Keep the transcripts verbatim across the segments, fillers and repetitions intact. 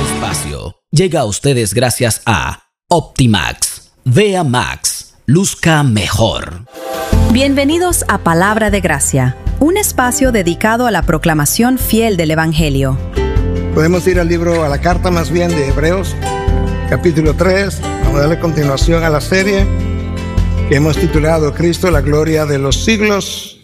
Espacio llega a ustedes gracias a Optimax. Vea Max. Luzca mejor. Bienvenidos a Palabra de Gracia, un espacio dedicado a la proclamación fiel del Evangelio. Podemos ir al libro, a la carta más bien de Hebreos, capítulo tres. Vamos a darle continuación a la serie que hemos titulado Cristo, la gloria de los siglos.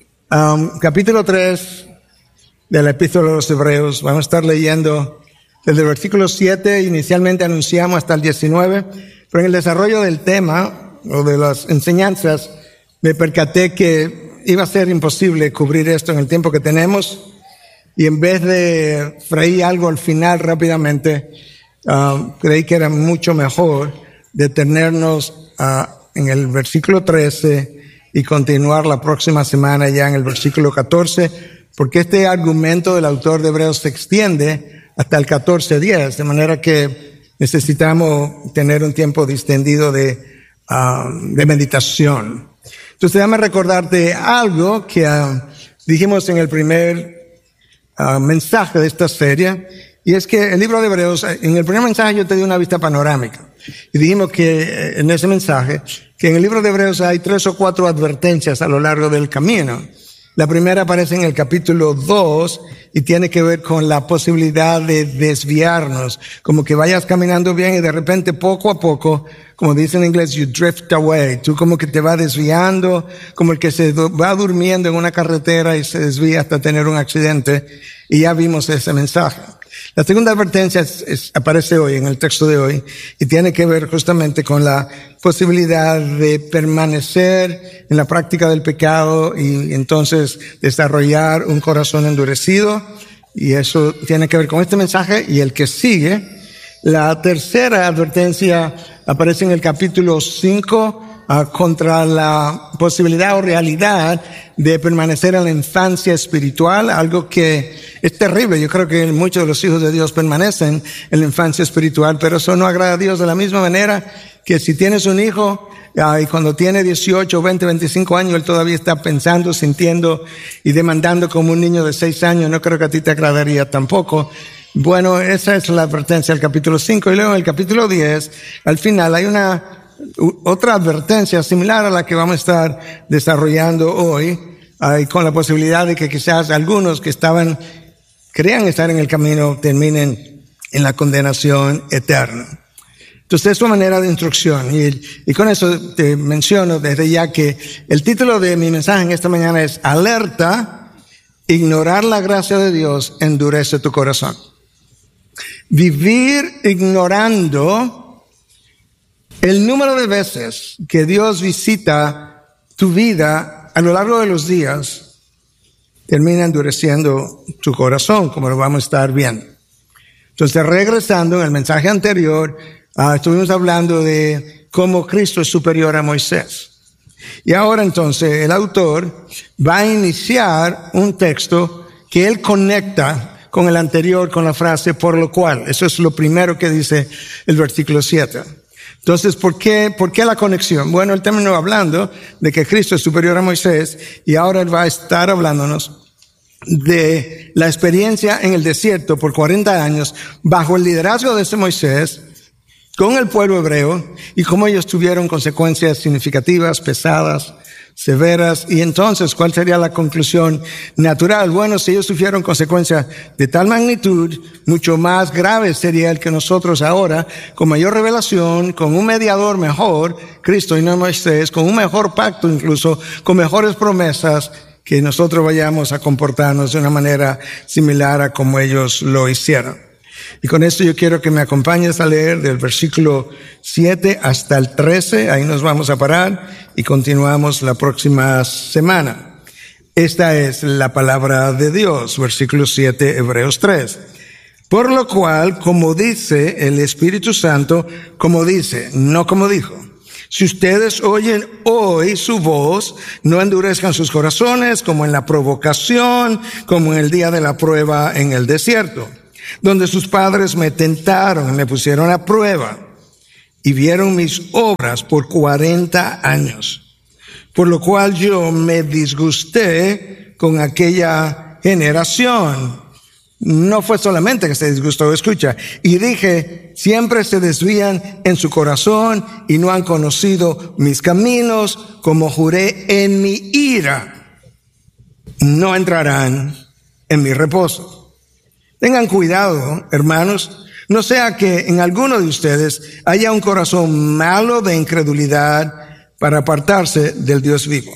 Um, capítulo tres de la Epístola de los Hebreos. Vamos a estar leyendo desde el versículo siete, inicialmente anunciamos hasta el diecinueve, pero en el desarrollo del tema o de las enseñanzas me percaté que iba a ser imposible cubrir esto en el tiempo que tenemos. Y en vez de freír algo al final rápidamente, uh, creí que era mucho mejor detenernos uh, en el versículo trece y continuar la próxima semana ya en el versículo catorce, porque este argumento del autor de Hebreos se extiende hasta el catorce diez, de manera que necesitamos tener un tiempo distendido de, uh, de meditación. Entonces déjame recordarte algo que uh, dijimos en el primer Uh, mensaje de esta serie, y es que el libro de Hebreos, en el primer mensaje yo te di una vista panorámica y dijimos que en ese mensaje que en el libro de Hebreos hay tres o cuatro advertencias a lo largo del camino. La primera aparece en el capítulo dos y tiene que ver con la posibilidad de desviarnos, como que vayas caminando bien y de repente poco a poco, como dice en inglés, you drift away. Tú como que te vas desviando, como el que se va durmiendo en una carretera y se desvía hasta tener un accidente. Y ya vimos ese mensaje. La segunda advertencia es, es, aparece hoy en el texto de hoy y tiene que ver justamente con la posibilidad de permanecer en la práctica del pecado y entonces desarrollar un corazón endurecido, y eso tiene que ver con este mensaje y el que sigue. La tercera advertencia aparece en el capítulo cinco uh, contra la posibilidad o realidad de permanecer en la infancia espiritual, algo que es terrible. Yo creo que muchos de los hijos de Dios permanecen en la infancia espiritual, pero eso no agrada a Dios, de la misma manera que si tienes un hijo uh, y cuando tiene dieciocho, veinte, veinticinco años, él todavía está pensando, sintiendo y demandando como un niño de seis años, no creo que a ti te agradaría tampoco. Bueno, esa es la advertencia del capítulo cinco, y luego en el capítulo diez, al final hay una otra advertencia similar a la que vamos a estar desarrollando hoy, uh, con la posibilidad de que quizás algunos que estaban creían estar en el camino terminen en la condenación eterna. Entonces, es una manera de instrucción. Y, y con eso te menciono desde ya que el título de mi mensaje en esta mañana es Alerta, ignorar la gracia de Dios endurece tu corazón. Vivir ignorando el número de veces que Dios visita tu vida a lo largo de los días termina endureciendo tu corazón, como lo vamos a estar viendo. Entonces, regresando en el mensaje anterior, uh, estuvimos hablando de cómo Cristo es superior a Moisés. Y ahora entonces el autor va a iniciar un texto que él conecta con el anterior, con la frase por lo cual. Eso es lo primero que dice el versículo siete. Entonces, ¿por qué, por qué la conexión? Bueno, él terminó hablando de que Cristo es superior a Moisés y ahora él va a estar hablándonos de la experiencia en el desierto por cuarenta años bajo el liderazgo de ese Moisés con el pueblo hebreo y cómo ellos tuvieron consecuencias significativas, pesadas, severas. Y entonces, ¿cuál sería la conclusión natural? Bueno, si ellos sufrieron consecuencias de tal magnitud, mucho más grave sería el que nosotros ahora, con mayor revelación, con un mediador mejor, Cristo y no Moisés, con un mejor pacto incluso, con mejores promesas, que nosotros vayamos a comportarnos de una manera similar a como ellos lo hicieron. Y con esto yo quiero que me acompañes a leer del versículo siete hasta el trece. Ahí nos vamos a parar y continuamos la próxima semana. Esta es la palabra de Dios, versículo siete, Hebreos tres. Por lo cual, como dice el Espíritu Santo, como dice, no como dijo. Si ustedes oyen hoy su voz, no endurezcan sus corazones como en la provocación, como en el día de la prueba en el desierto, donde sus padres me tentaron y me pusieron a prueba y vieron mis obras por cuarenta años. Por lo cual yo me disgusté con aquella generación. no fue solamente que se disgustó, escucha, y dije, siempre se desvían en su corazón y no han conocido mis caminos, como juré en mi ira, no entrarán en mi reposo. Tengan cuidado, hermanos, no sea que en alguno de ustedes haya un corazón malo de incredulidad para apartarse del Dios vivo.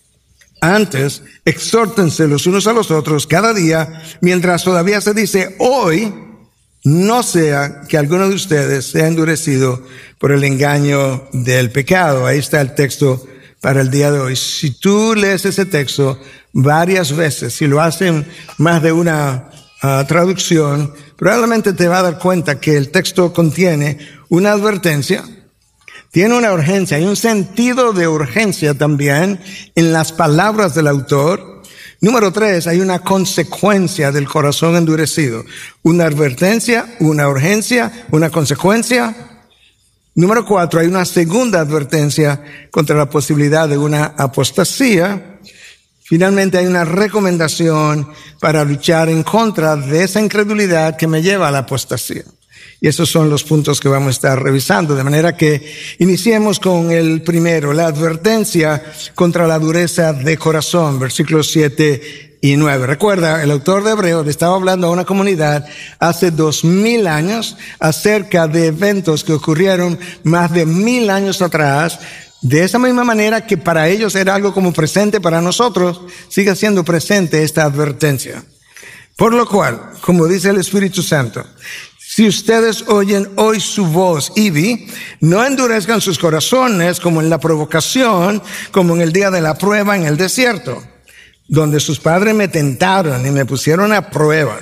Antes, exhórtense los unos a los otros cada día, mientras todavía se dice hoy, no sea que alguno de ustedes sea endurecido por el engaño del pecado. Ahí está el texto para el día de hoy. Si tú lees ese texto varias veces, si lo hacen más de una uh, traducción, probablemente te va a dar cuenta que el texto contiene una advertencia. Tiene una urgencia, hay un sentido de urgencia también en las palabras del autor. Número tres, hay una consecuencia del corazón endurecido. Una advertencia, una urgencia, una consecuencia. Número cuatro, hay una segunda advertencia contra la posibilidad de una apostasía. Finalmente hay una recomendación para luchar en contra de esa incredulidad que me lleva a la apostasía. Y esos son los puntos que vamos a estar revisando. De manera que iniciemos con el primero, la advertencia contra la dureza de corazón, versículos siete y nueve. Recuerda, el autor de Hebreos le estaba hablando a una comunidad hace dos mil años acerca de eventos que ocurrieron más de mil años atrás. De esa misma manera que para ellos era algo como presente, para nosotros sigue siendo presente esta advertencia. Por lo cual, como dice el Espíritu Santo, si ustedes oyen hoy su voz, Ibi, no endurezcan sus corazones como en la provocación, como en el día de la prueba en el desierto, donde sus padres me tentaron y me pusieron a prueba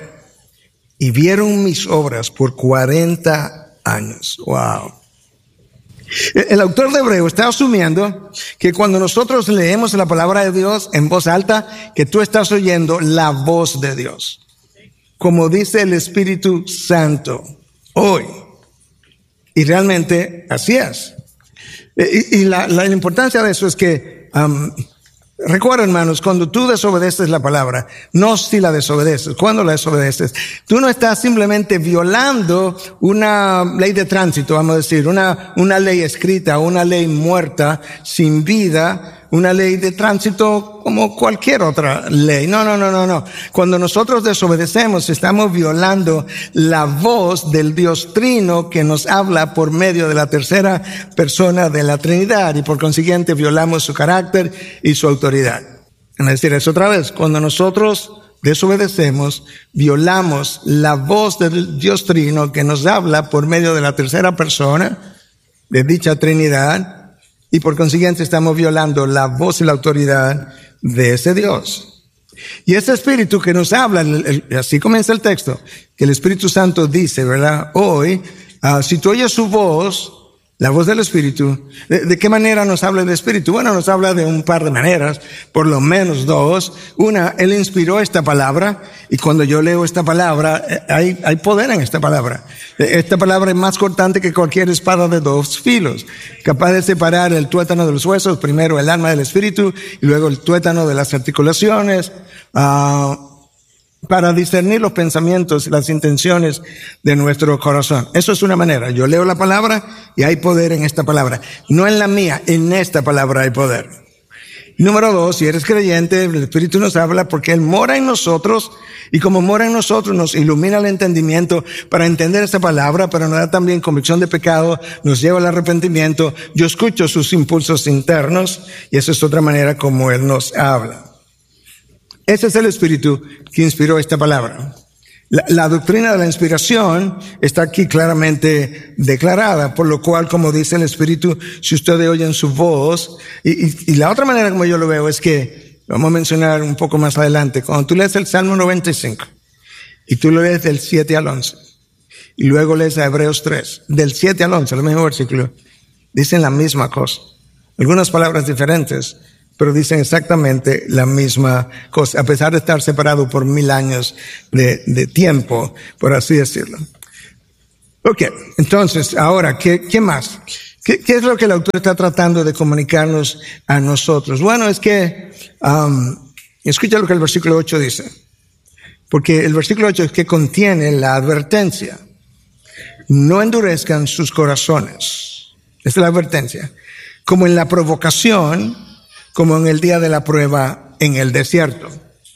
y vieron mis obras por cuarenta años. Wow. El autor de Hebreos está asumiendo que cuando nosotros leemos la palabra de Dios en voz alta, que tú estás oyendo la voz de Dios. Como dice el Espíritu Santo hoy. Y realmente así es. Y, y la, la importancia de eso es que, um, recuerda, hermanos, cuando tú desobedeces la palabra, no si la desobedeces, cuando la desobedeces, tú no estás simplemente violando una ley de tránsito, vamos a decir, una, una ley escrita, una ley muerta, sin vida, una ley de tránsito como cualquier otra ley. No, no, no, no, no. Cuando nosotros desobedecemos, estamos violando la voz del Dios Trino que nos habla por medio de la tercera persona de la Trinidad y por consiguiente violamos su carácter y su autoridad. Es decir, eso otra vez, cuando nosotros desobedecemos, violamos la voz del Dios Trino que nos habla por medio de la tercera persona de dicha Trinidad. Y por consiguiente estamos violando la voz y la autoridad de ese Dios. Y ese Espíritu que nos habla, el, el, así comienza el texto, que el Espíritu Santo dice, ¿verdad? Hoy, uh, si tú oyes su voz, la voz del Espíritu, ¿de, ¿de qué manera nos habla el Espíritu? Bueno, nos habla de un par de maneras, por lo menos dos. Una, Él inspiró esta palabra, y cuando yo leo esta palabra, hay, hay poder en esta palabra. Esta palabra es más cortante que cualquier espada de dos filos, capaz de separar el tuétano de los huesos, primero el alma del Espíritu, y luego el tuétano de las articulaciones, uh, para discernir los pensamientos y las intenciones de nuestro corazón. Eso es una manera. Yo leo la palabra y hay poder en esta palabra. No en la mía, en esta palabra hay poder. Número dos, si eres creyente, el Espíritu nos habla porque Él mora en nosotros y como mora en nosotros nos ilumina el entendimiento para entender esta palabra, pero nos da también convicción de pecado, nos lleva al arrepentimiento. Yo escucho sus impulsos internos y esa es otra manera como Él nos habla. Ese es el Espíritu que inspiró esta palabra. La, la doctrina de la inspiración está aquí claramente declarada, por lo cual, como dice el Espíritu, si ustedes oyen su voz, y, y, y la otra manera como yo lo veo es que, lo vamos a mencionar un poco más adelante, cuando tú lees el Salmo noventa y cinco, y tú lo lees del siete al once, y luego lees a Hebreos tres, del siete al once, el mismo versículo, dicen la misma cosa, algunas palabras diferentes, pero dicen exactamente la misma cosa, a pesar de estar separado por mil años de, de tiempo, por así decirlo. Ok, entonces, ahora, ¿qué, qué más? ¿Qué, ¿Qué es lo que el autor está tratando de comunicarnos a nosotros? Bueno, es que, um, escucha lo que el versículo ocho dice. Porque el versículo ocho es que contiene la advertencia. No endurezcan sus corazones. Esa es la advertencia. Como en la provocación, como en el día de la prueba en el desierto.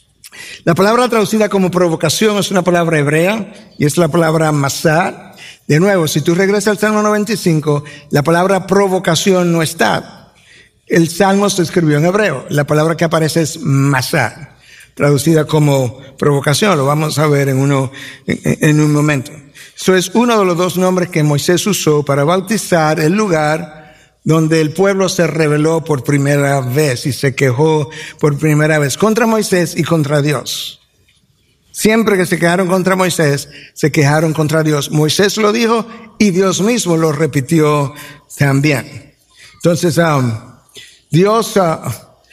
La palabra traducida como provocación es una palabra hebrea y es la palabra masá. De nuevo, si tú regresas al Salmo noventa y cinco, la palabra provocación no está. El Salmo se escribió en hebreo. La palabra que aparece es masá, traducida como provocación. Lo vamos a ver en, uno, en, en un momento. Eso es uno de los dos nombres que Moisés usó para bautizar el lugar donde el pueblo se rebeló por primera vez y se quejó por primera vez contra Moisés y contra Dios. Siempre que se quejaron contra Moisés, se quejaron contra Dios. Moisés lo dijo y Dios mismo lo repitió también. Entonces, um, Dios, uh,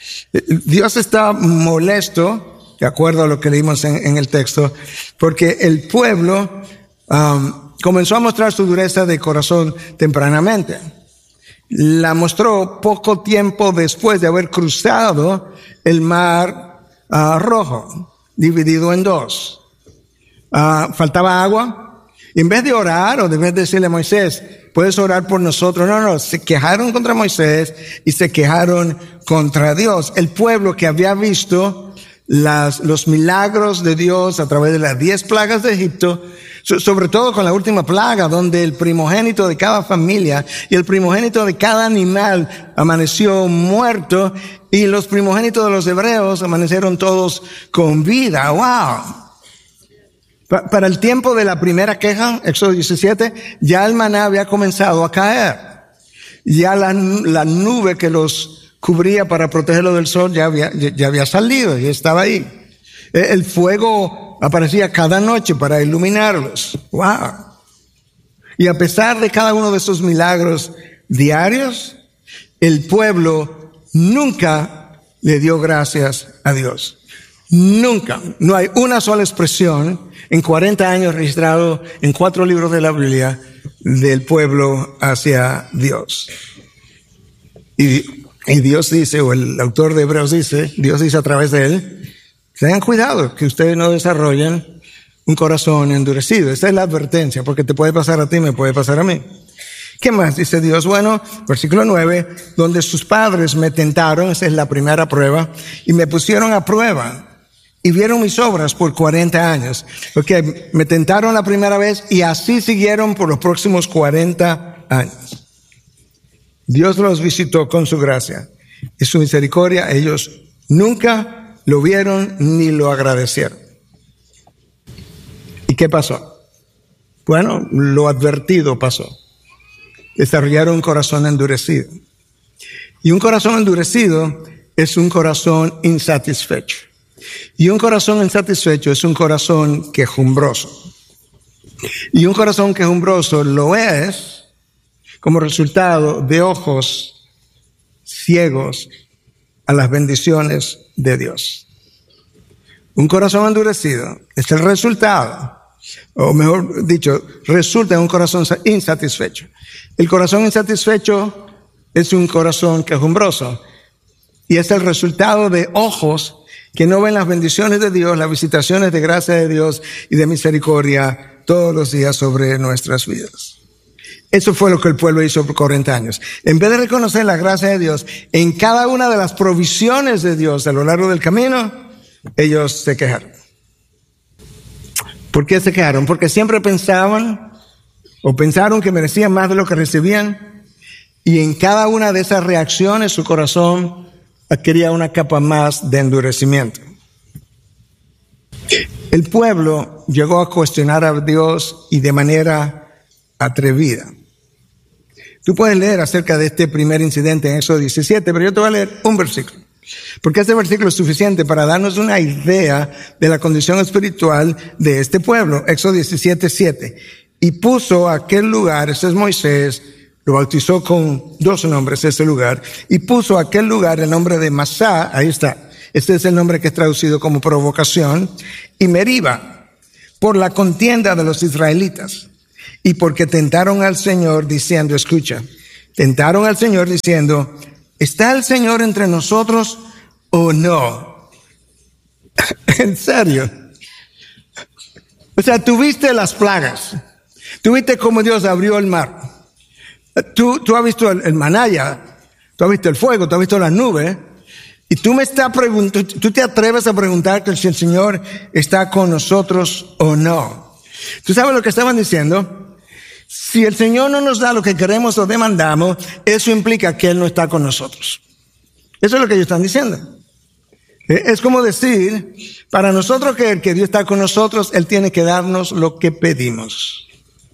Dios está molesto, de acuerdo a lo que leímos en, en el texto, porque el pueblo um, comenzó a mostrar su dureza de corazón tempranamente. La mostró poco tiempo después de haber cruzado el mar uh, rojo, dividido en dos. Uh, faltaba agua. Y en vez de orar, o de vez de decirle a Moisés, puedes orar por nosotros. No, no, se quejaron contra Moisés y se quejaron contra Dios. El pueblo que había visto las, los milagros de Dios a través de las diez plagas de Egipto, sobre todo con la última plaga, donde el primogénito de cada familia y el primogénito de cada animal amaneció muerto, y los primogénitos de los hebreos amanecieron todos con vida. ¡Wow! Pa- para el tiempo de la primera queja, Éxodo diecisiete, ya el maná había comenzado a caer. Ya la, la nube que los cubría para protegerlos del sol ya había, ya, ya había salido, ya estaba ahí. El fuego aparecía cada noche para iluminarlos. ¡Wow! Y a pesar de cada uno de esos milagros diarios, el pueblo nunca le dio gracias a Dios. Nunca. No hay una sola expresión en cuarenta años registrado en cuatro libros de la Biblia del pueblo hacia Dios. Y, y Dios dice, o el autor de Hebreos dice, Dios dice a través de él, tengan cuidado que ustedes no desarrollen un corazón endurecido. Esa es la advertencia, porque te puede pasar a ti, me puede pasar a mí. ¿Qué más dice Dios? Bueno, versículo nueve, donde sus padres me tentaron, esa es la primera prueba, y me pusieron a prueba, y vieron mis obras por cuarenta años. Porque me tentaron la primera vez, y así siguieron por los próximos cuarenta años. Dios los visitó con su gracia y su misericordia. Ellos nunca lo vieron ni lo agradecieron. ¿Y qué pasó? Bueno, lo advertido pasó. Desarrollaron un corazón endurecido. Y un corazón endurecido es un corazón insatisfecho. Y un corazón insatisfecho es un corazón quejumbroso. Y un corazón quejumbroso lo es como resultado de ojos ciegos a las bendiciones de Dios. Un corazón endurecido es el resultado, o mejor dicho, resulta en un corazón insatisfecho. El corazón insatisfecho es un corazón quejumbroso y es el resultado de ojos que no ven las bendiciones de Dios, las visitaciones de gracia de Dios y de misericordia todos los días sobre nuestras vidas. Eso fue lo que el pueblo hizo por cuarenta años. En vez de reconocer la gracia de Dios en cada una de las provisiones de Dios a lo largo del camino, ellos se quejaron. ¿Por qué se quejaron? Porque siempre pensaban o pensaron que merecían más de lo que recibían, y en cada una de esas reacciones su corazón adquiría una capa más de endurecimiento. El pueblo llegó a cuestionar a Dios y de manera atrevida. Tú puedes leer acerca de este primer incidente en Éxodo diecisiete, pero yo te voy a leer un versículo, porque este versículo es suficiente para darnos una idea de la condición espiritual de este pueblo. Éxodo diecisiete, siete. Y puso aquel lugar, ese es Moisés, lo bautizó con dos nombres ese lugar, y puso aquel lugar el nombre de Masá, ahí está, este es el nombre que es traducido como provocación, y Meriba, por la contienda de los israelitas. Y porque tentaron al Señor diciendo, escucha, tentaron al Señor diciendo, ¿está el Señor entre nosotros o no? ¿En serio? O sea, tuviste las plagas. Tuviste cómo Dios abrió el mar. Tú, tú has visto el, el manaya. Tú has visto el fuego. Tú has visto las nubes. Y tú me estás preguntando, tú te atreves a preguntarte si el Señor está con nosotros o no. ¿Tú sabes lo que estaban diciendo? Si el Señor no nos da lo que queremos o demandamos, eso implica que Él no está con nosotros. Eso es lo que ellos están diciendo. Es como decir, para nosotros creer que Dios está con nosotros, Él tiene que darnos lo que pedimos.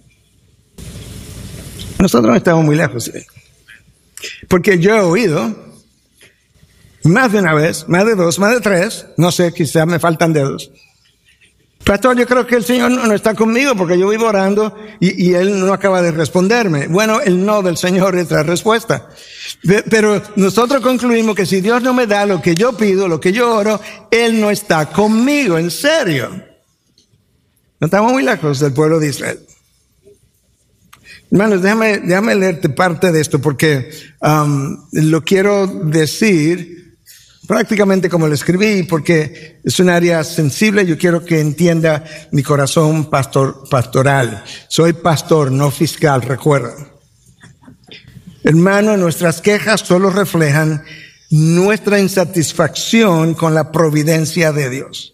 Nosotros no estamos muy lejos. ¿eh? Porque yo he oído, más de una vez, más de dos, más de tres, no sé, quizás me faltan dedos. Pastor, yo creo que el Señor no, no está conmigo porque yo vivo orando y, y Él no acaba de responderme. Bueno, el no del Señor es la respuesta. Pero nosotros concluimos que si Dios no me da lo que yo pido, lo que yo oro, Él no está conmigo, en serio. No estamos muy lejos del pueblo de Israel. Hermanos, déjame, déjame leerte parte de esto porque um, lo quiero decir prácticamente como lo escribí, porque es un área sensible. Yo quiero que entienda mi corazón pastor, pastoral. Soy pastor, no fiscal, recuerda. Hermano, nuestras quejas solo reflejan nuestra insatisfacción con la providencia de Dios.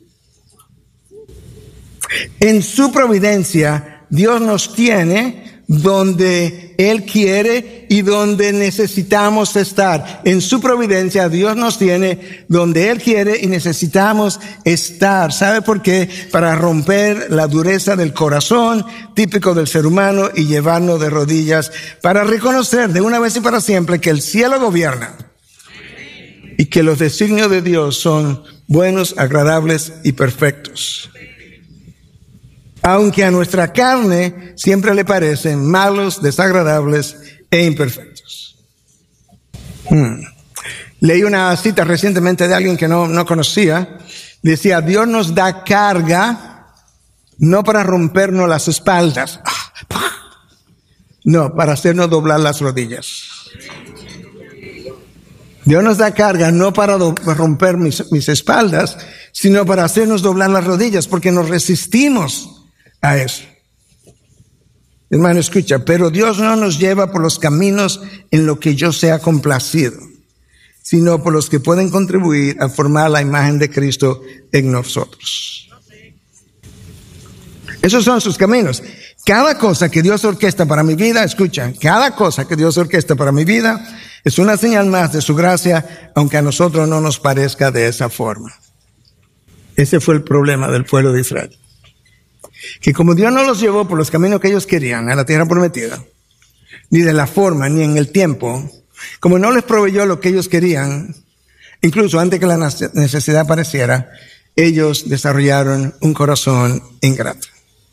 En su providencia, Dios nos tiene donde Él quiere y donde necesitamos estar. En su providencia, Dios nos tiene donde Él quiere y necesitamos estar. ¿Sabe por qué? Para romper la dureza del corazón típico del ser humano y llevarnos de rodillas para reconocer de una vez y para siempre que el cielo gobierna y que los designios de Dios son buenos, agradables y perfectos. Aunque a nuestra carne siempre le parecen malos, desagradables e imperfectos. Hmm. Leí una cita recientemente de alguien que no, no conocía. Decía, Dios nos da carga no para rompernos las espaldas, no, para hacernos doblar las rodillas. Dios nos da carga no para do- romper mis, mis espaldas, sino para hacernos doblar las rodillas, porque nos resistimos a eso. Hermano, escucha, pero Dios no nos lleva por los caminos en lo que yo sea complacido, sino por los que pueden contribuir a formar la imagen de Cristo en nosotros. Esos son sus caminos. Cada cosa que Dios orquesta para mi vida, escucha, cada cosa que Dios orquesta para mi vida es una señal más de su gracia, aunque a nosotros no nos parezca de esa forma. Ese fue el problema del pueblo de Israel. Que como Dios no los llevó por los caminos que ellos querían a la tierra prometida, ni de la forma, ni en el tiempo, como no les proveyó lo que ellos querían, incluso antes que la necesidad apareciera, ellos desarrollaron un corazón ingrato.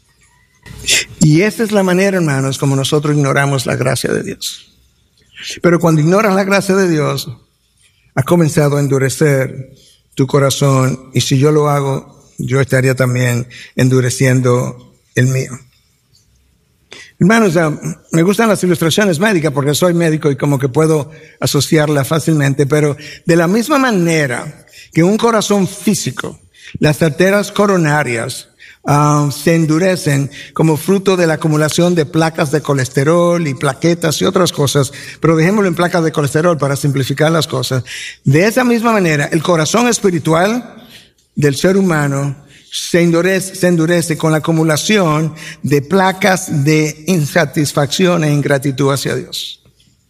Y esa es la manera, hermanos, como nosotros ignoramos la gracia de Dios. Pero cuando ignoras la gracia de Dios, ha comenzado a endurecer tu corazón, y si yo lo hago, yo estaría también endureciendo el mío. Hermanos, me gustan las ilustraciones médicas porque soy médico y como que puedo asociarla fácilmente, pero de la misma manera que un corazón físico, las arterias coronarias uh, se endurecen como fruto de la acumulación de placas de colesterol y plaquetas y otras cosas, pero dejémoslo en placas de colesterol para simplificar las cosas. De esa misma manera, el corazón espiritual del ser humano se endurece, se endurece con la acumulación de placas de insatisfacción e ingratitud hacia Dios.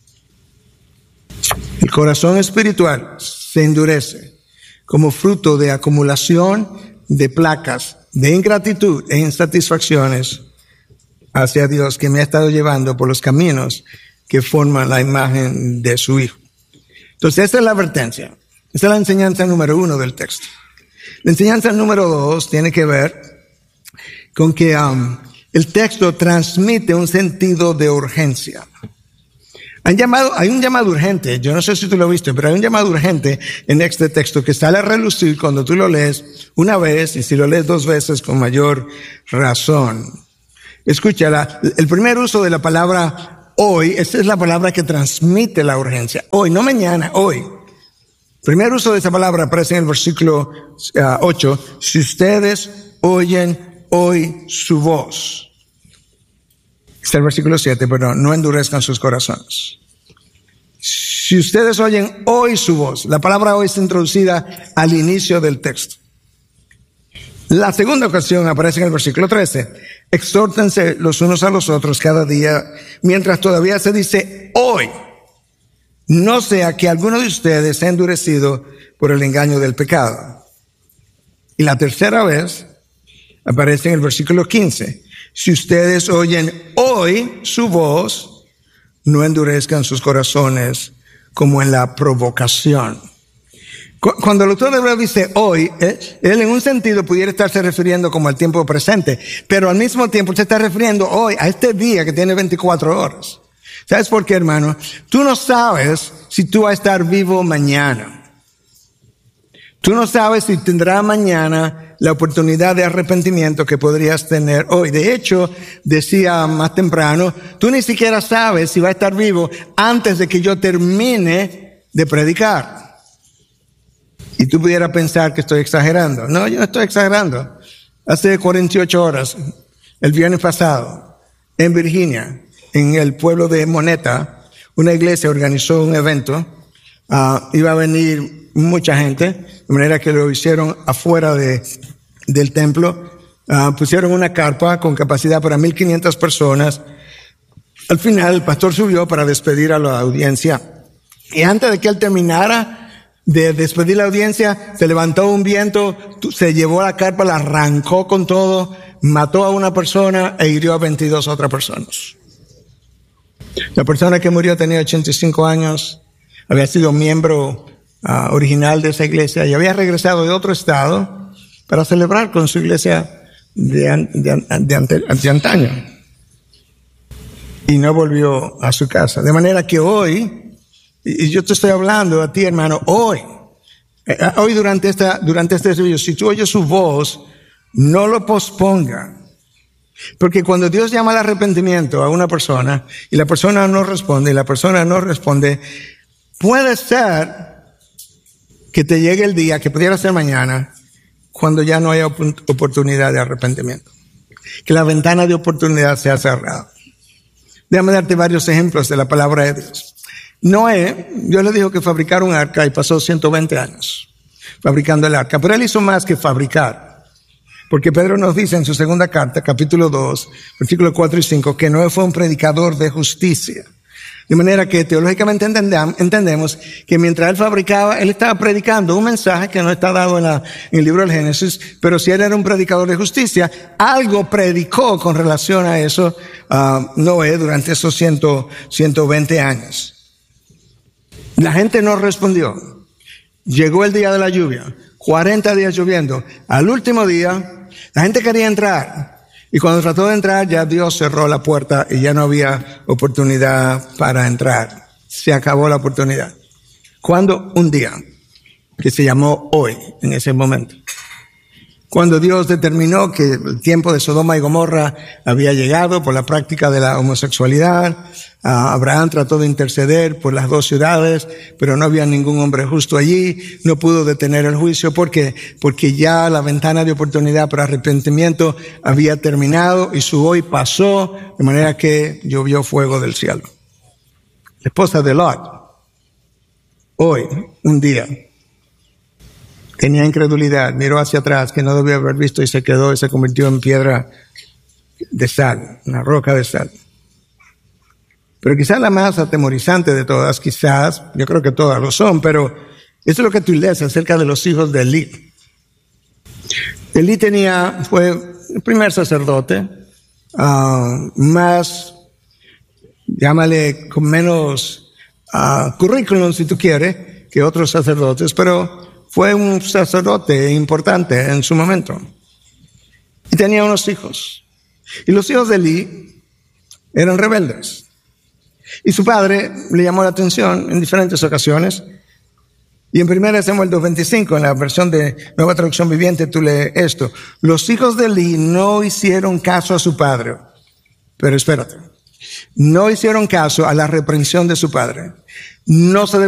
El corazón espiritual se endurece como fruto de acumulación de placas de ingratitud e insatisfacciones hacia Dios, que me ha estado llevando por los caminos que forman la imagen de su Hijo. Entonces, esa es la advertencia. Esa es la enseñanza número uno del texto. La enseñanza número dos tiene que ver con que um, el texto transmite un sentido de urgencia. Han llamado, hay un llamado urgente, yo no sé si tú lo viste, pero hay un llamado urgente en este texto que sale a relucir cuando tú lo lees una vez y si lo lees dos veces con mayor razón. Escúchala, el primer uso de la palabra hoy, esa es la palabra que transmite la urgencia. Hoy, no mañana, hoy. Primer uso de esa palabra aparece en el versículo uh, ocho. Si ustedes oyen hoy su voz. Está el versículo siete, pero no endurezcan sus corazones. Si ustedes oyen hoy su voz, la palabra hoy está introducida al inicio del texto. La segunda ocasión aparece en el versículo trece. Exhórtense los unos a los otros cada día, mientras todavía se dice hoy. No sea que alguno de ustedes sea endurecido por el engaño del pecado. Y la tercera vez aparece en el versículo quince. Si ustedes oyen hoy su voz, no endurezcan sus corazones como en la provocación. Cuando el autor de Hebreos dice hoy, él en un sentido pudiera estarse refiriendo como al tiempo presente, pero al mismo tiempo se está refiriendo hoy a este día que tiene veinticuatro horas. ¿Sabes por qué, hermano? Tú no sabes si tú vas a estar vivo mañana. Tú no sabes si tendrás mañana la oportunidad de arrepentimiento que podrías tener hoy. De hecho, decía más temprano, tú ni siquiera sabes si vas a estar vivo antes de que yo termine de predicar. Y tú pudieras pensar que estoy exagerando. No, yo no estoy exagerando. Hace cuarenta y ocho horas, el viernes pasado, en Virginia, en el pueblo de Moneta, una iglesia organizó un evento. Uh, iba a venir mucha gente, de manera que lo hicieron afuera de, del templo. Uh, pusieron una carpa con capacidad para mil quinientas personas. Al final, el pastor subió para despedir a la audiencia. Y antes de que él terminara de despedir la audiencia, se levantó un viento, se llevó la carpa, la arrancó con todo, mató a una persona e hirió a veintidós otras personas. La persona que murió tenía ochenta y cinco años, había sido miembro uh, original de esa iglesia y había regresado de otro estado para celebrar con su iglesia de, de, de, ante, de antaño. Y no volvió a su casa. De manera que hoy, y yo te estoy hablando a ti, hermano, hoy, hoy durante esta, durante este servicio, si tú oyes su voz, no lo posponga. Porque cuando Dios llama al arrepentimiento a una persona, y la persona no responde, y la persona no responde, puede ser que te llegue el día, que pudiera ser mañana, cuando ya no haya oportunidad de arrepentimiento. Que la ventana de oportunidad sea cerrada. Déjame darte varios ejemplos de la palabra de Dios. Noé, Dios le dijo que fabricara un arca y pasó ciento veinte años fabricando el arca. Pero él hizo más que fabricar. Porque Pedro nos dice en su segunda carta, capítulo dos, versículos cuatro y cinco, que Noé fue un predicador de justicia. De manera que teológicamente entendemos que mientras él fabricaba, él estaba predicando un mensaje que no está dado en, la, en el libro del Génesis, pero si él era un predicador de justicia, algo predicó con relación a eso uh, Noé durante esos ciento veinte años. La gente no respondió. Llegó el día de la lluvia, cuarenta días lloviendo. Al último día, la gente quería entrar. Y cuando trató de entrar, ya Dios cerró la puerta y ya no había oportunidad para entrar. Se acabó la oportunidad. ¿Cuándo? Un día, que se llamó hoy, en ese momento. Cuando Dios determinó que el tiempo de Sodoma y Gomorra había llegado por la práctica de la homosexualidad, Abraham trató de interceder por las dos ciudades, pero no había ningún hombre justo allí, no pudo detener el juicio. ¿Por qué? Porque ya la ventana de oportunidad para arrepentimiento había terminado y su hoy pasó, de manera que llovió fuego del cielo. La esposa de Lot, hoy, un día, tenía incredulidad, miró hacia atrás que no debía haber visto y se quedó y se convirtió en piedra de sal, una roca de sal. Pero quizás la más atemorizante de todas, quizás, yo creo que todas lo son, pero eso es lo que tú lees acerca de los hijos de Elí. Elí tenía, fue el primer sacerdote, uh, más, llámale, con menos uh, currículum si tú quieres, que otros sacerdotes, pero fue un sacerdote importante en su momento. Y tenía unos hijos. Y los hijos de Elí eran rebeldes. Y su padre le llamó la atención en diferentes ocasiones. Y en primera Samuel dos veinticinco, en la versión de Nueva Traducción Viviente, tú lees esto. Los hijos de Elí no hicieron caso a su padre. Pero espérate. No hicieron caso a la reprensión de su padre. No se